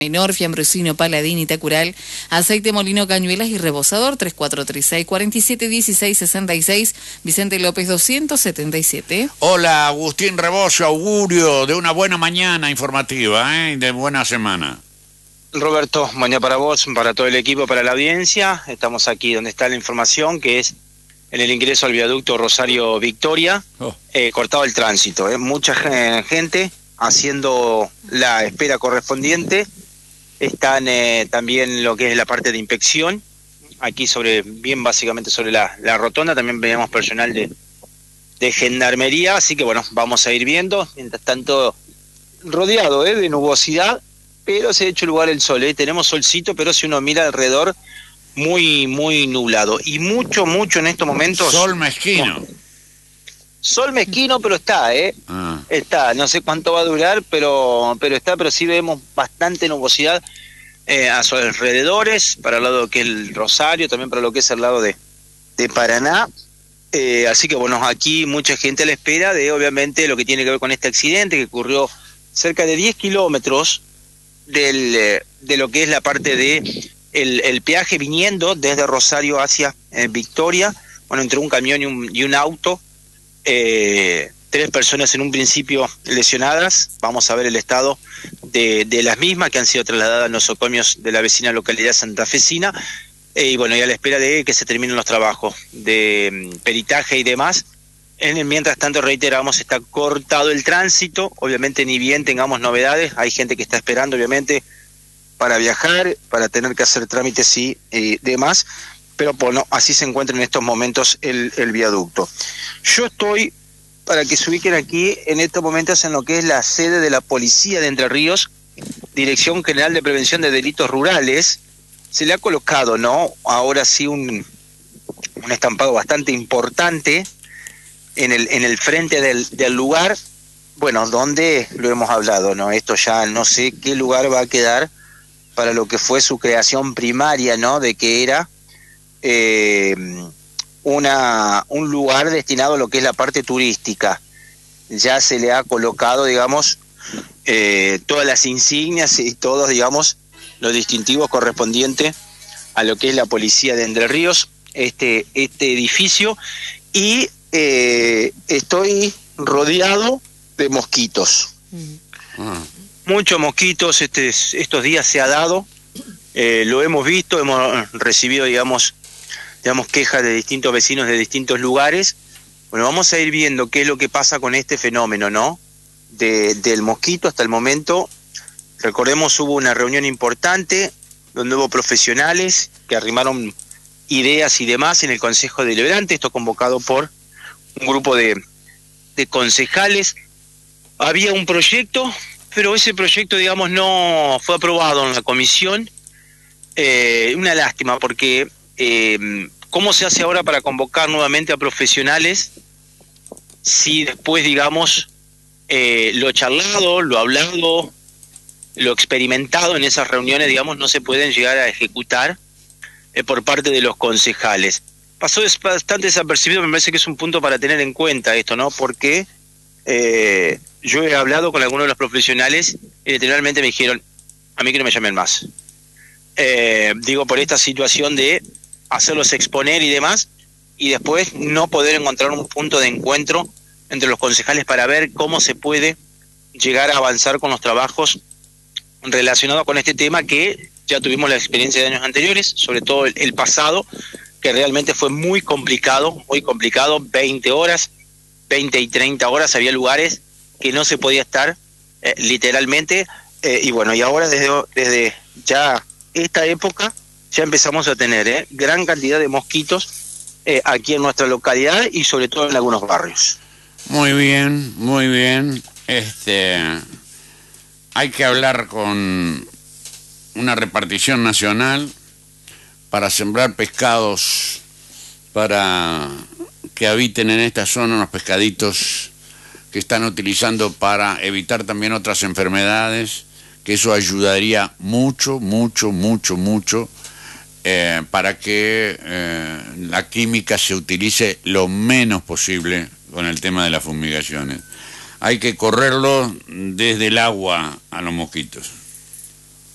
Menor, Fiambrosino, Paladín, Itacural, Aceite Molino, Cañuelas y Rebosador, 3436-471666, Vicente López 277. Hola, Agustín Rebocio, augurio de una buena mañana informativa, de buena semana. Roberto, mañana para vos, para todo el equipo, para la audiencia. Estamos aquí donde está la información, que es en el ingreso al viaducto Rosario Victoria, cortado el tránsito. Mucha gente haciendo la espera correspondiente. Están también lo que es la parte de inspección, aquí bien básicamente sobre la rotonda. También veíamos personal de gendarmería, así que bueno, vamos a ir viendo. Mientras tanto, rodeado de nubosidad, pero se ha hecho lugar el sol. Tenemos solcito, pero si uno mira alrededor, muy, muy nublado. Y mucho en estos momentos... Sol mezquino. No, sol mezquino, pero está, Está, no sé cuánto va a durar, pero está, pero sí vemos bastante nubosidad a sus alrededores, para el lado que es el Rosario, también para lo que es el lado de Paraná. Así que bueno, aquí mucha gente a la espera de, obviamente, lo que tiene que ver con este accidente que ocurrió cerca de 10 kilómetros de lo que es la parte de el peaje viniendo desde Rosario hacia Victoria. Bueno, entre un camión y un auto. 3 personas en un principio lesionadas. Vamos a ver el estado de las mismas, que han sido trasladadas a los nosocomios de la vecina localidad santafesina. Y bueno, ya a la espera de que se terminen los trabajos de peritaje y demás. Mientras tanto, reiteramos, está cortado el tránsito. Obviamente, ni bien tengamos novedades, hay gente que está esperando, obviamente, para viajar, para tener que hacer trámites y demás. Pero bueno, así se encuentra en estos momentos el viaducto. Yo estoy, para que se ubiquen aquí, en estos momentos en lo que es la sede de la Policía de Entre Ríos, Dirección General de Prevención de Delitos Rurales. Se le ha colocado, ahora sí un estampado bastante importante en el frente del lugar, bueno, donde lo hemos hablado, Esto ya no sé qué lugar va a quedar para lo que fue su creación primaria, de que era un lugar destinado a lo que es la parte turística. Ya se le ha colocado, digamos, todas las insignias y todos, digamos, los distintivos correspondientes a lo que es la Policía de Entre Ríos, este edificio, y estoy rodeado de mosquitos. Muchos mosquitos, estos días se ha dado, lo hemos visto, hemos recibido, digamos, quejas de distintos vecinos de distintos lugares. Bueno, vamos a ir viendo qué es lo que pasa con este fenómeno, del mosquito. Hasta el momento, recordemos, hubo una reunión importante donde hubo profesionales que arrimaron ideas y demás en el Consejo Deliberante, esto convocado por un grupo de concejales. Había un proyecto, pero ese proyecto, digamos, no fue aprobado en la comisión. Una lástima, porque ¿cómo se hace ahora para convocar nuevamente a profesionales si después, digamos, lo charlado, lo hablado, lo experimentado en esas reuniones, digamos, no se pueden llegar a ejecutar por parte de los concejales? Pasó bastante desapercibido, me parece que es un punto para tener en cuenta esto, porque yo he hablado con algunos de los profesionales y literalmente me dijeron, a mí que no me llamen más. Digo, por esta situación de hacerlos exponer y demás, y después no poder encontrar un punto de encuentro entre los concejales para ver cómo se puede llegar a avanzar con los trabajos relacionados con este tema, que ya tuvimos la experiencia de años anteriores, sobre todo el pasado, que realmente fue muy complicado, 20 horas, 20 y 30 horas, había lugares que no se podía estar, literalmente, y bueno, y ahora desde ya esta época, ya empezamos a tener gran cantidad de mosquitos aquí en nuestra localidad y sobre todo en algunos barrios. Muy bien, muy bien. Hay que hablar con una repartición nacional para sembrar pescados, para que habiten en esta zona unos pescaditos que están utilizando para evitar también otras enfermedades, que eso ayudaría mucho para que la química se utilice lo menos posible con el tema de las fumigaciones. Hay que correrlo desde el agua a los mosquitos.